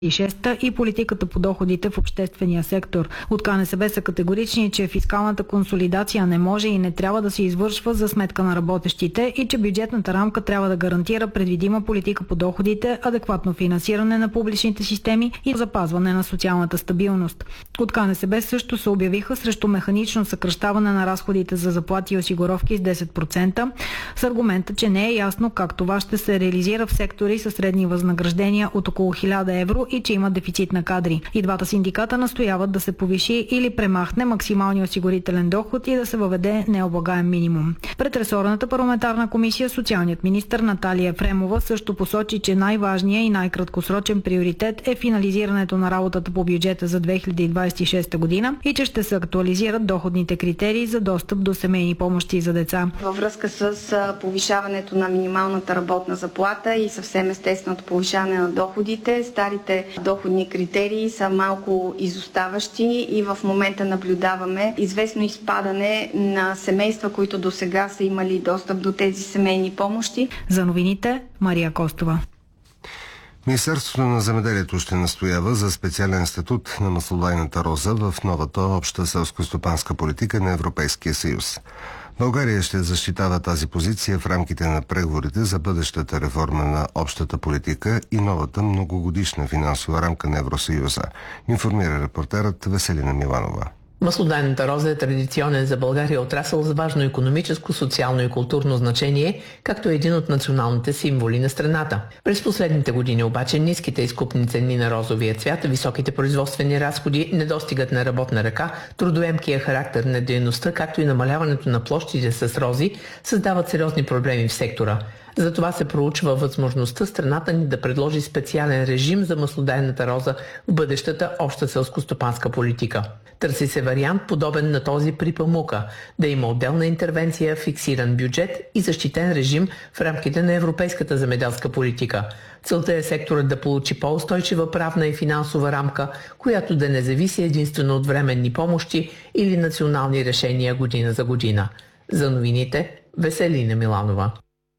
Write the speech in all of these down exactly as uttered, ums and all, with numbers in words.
и шеста и политиката по доходите в обществения сектор. От КНСБ са категорични, че фискалната консолидация не може и не трябва да се извършва за сметка на работещите и че бюджетната рамка трябва да гарантира предвидима политика по доходите, адекватно финансиране на публичните системи и запазване на социалната стабилност. От КНСБ също се обявиха срещу механично съкращаване на разходите за заплати и осигуровки с десет процента с аргумента, че не е ясно как това ще се реализира в сектори със средни възнаграждения от около хиляда евро и че има дефицит на кадри. И двата синдиката настояват да се повиши или премахне максималния осигурителен доход и да се въведе необлагаем минимум. Пред ресорната парламентарна комисия социалният министър Наталия Ефремова също посочи, че най-важният и най-краткосрочен приоритет е финализирането на работата по бюджета за две хиляди двадесет и шеста година и че ще се актуализират доходните критерии за достъп до семейни помощи за деца. Във връзка с повишаването на минималната работна заплата и съвсем естественото повишаване на доходите, старите доходни критерии са малко изоставащи и в момента наблюдаваме известно изпадане на семейства, които досега са имали достъп до тези семейни помощи. За новините Мария Костова. Министерството на земеделието ще настоява за специален статут на маслодайната роза в новата обща селскостопанска политика на Европейския съюз. България ще защитава тази позиция в рамките на преговорите за бъдещата реформа на общата политика и новата многогодишна финансова рамка на Евросъюза, информира репортерът Веселина Миланова. Маслодайната роза е традиционен за България отрасъл с важно икономическо, социално и културно значение, както е един от националните символи на страната. През последните години обаче ниските изкупни цени на розовия цвят, високите производствени разходи, недостигът на работна ръка, трудоемкия характер на дейността, както и намаляването на площите с рози създават сериозни проблеми в сектора. Затова се проучва възможността страната ни да предложи специален режим за маслодайната роза в бъдещата обща селскостопанска политика. Търси се вариант подобен на този при памука, да има отделна интервенция, фиксиран бюджет и защитен режим в рамките на европейската земеделска политика. Целта е секторът да получи по-устойчива правна и финансова рамка, която да не зависи единствено от временни помощи или национални решения година за година. За новините Веселина Миланова.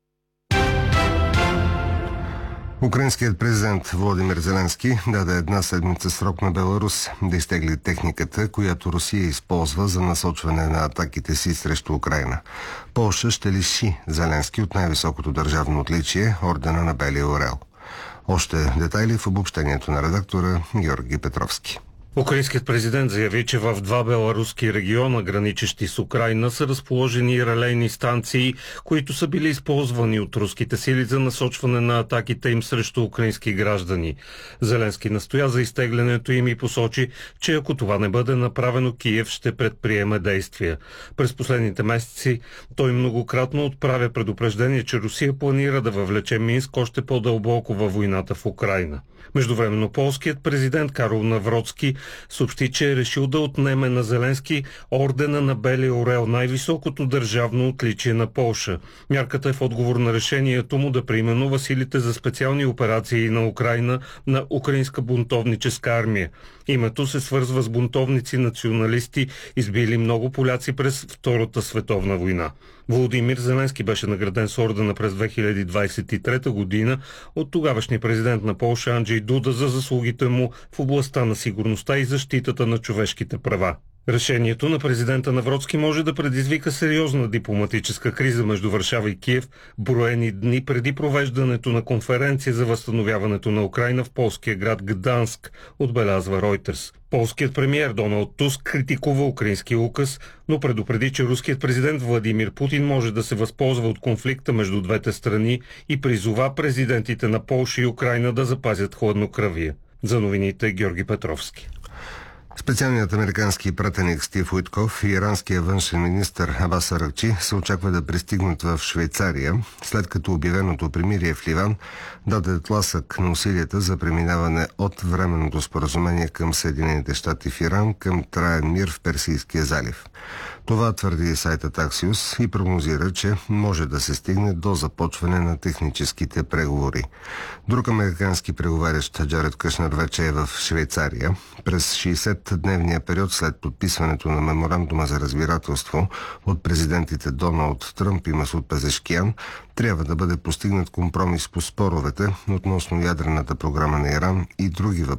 Украинският президент Володимир Зеленски даде една седмица срок на Беларус да изтегли техниката, която Русия използва за насочване на атаките си срещу Украйна. Полша ще лиши Зеленски от най-високото държавно отличие – ордена на Белия орел. Още детайли в обобщението на редактора Георги Петровски. Украинският президент заяви, че в два беларуски региона, граничещи с Украйна, са разположени релейни станции, които са били използвани от руските сили за насочване на атаките им срещу украински граждани. Зеленски настоя за изтеглянето им и посочи, че ако това не бъде направено, Киев ще предприеме действия. През последните месеци той многократно отправя предупреждение, че Русия планира да въвлече Минск още по-дълбоко във войната в Украйна. Междувременно полският президент Карол Навроцки съобщи, че е решил да отнеме на Зеленски ордена на Белия орел, най-високото държавно отличие на Полша. Мярката е в отговор на решението му да преименува силите за специални операции на Украйна на Украинска бунтовническа армия. Името се свързва с бунтовници националисти, избили много поляци през Втората световна война. Володимир Зеленски беше награден с ордена през две хиляди двадесет и трета година от тогавашния президент на Полша Анджей Дуда за заслугите му в областта на сигурността и защитата на човешките права. Решението на президента Навроцки може да предизвика сериозна дипломатическа криза между Варшава и Киев, броени дни преди провеждането на конференция за възстановяването на Украйна в полския град Гданск, отбелязва Ройтерс. Полският премиер Доналд Туск критикува украинския указ, но предупреди, че руският президент Владимир Путин може да се възползва от конфликта между двете страни и призова президентите на Полша и Украйна да запазят хладнокръвие. За новините Георги Петровски. Специалният американски пратеник Стив Уитков и иранския външен министър Абас Аракчи се очаква да пристигнат в Швейцария, след като обявеното примирие в Ливан даде тласък на усилията за преминаване от временното споразумение към Съединените щати в Иран към траен мир в Персийския залив. Това твърди сайтът Axios и прогнозира, че може да се стигне до започване на техническите преговори. Друг американски преговарящ Джаред Кушнер вече е в Швейцария. През шейсетдневния период след подписването на меморандума за разбирателство от президентите Доналд Тръмп и Масуд Пезешкиян трябва да бъде постигнат компромис по споровете относно ядрената програма на Иран и други въпроси,